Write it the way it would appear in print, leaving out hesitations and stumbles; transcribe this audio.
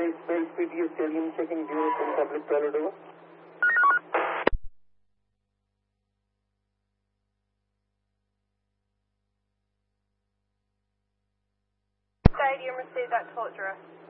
Bell PTS Stadium checking 0 from public toilet over. Stadium received that toilet,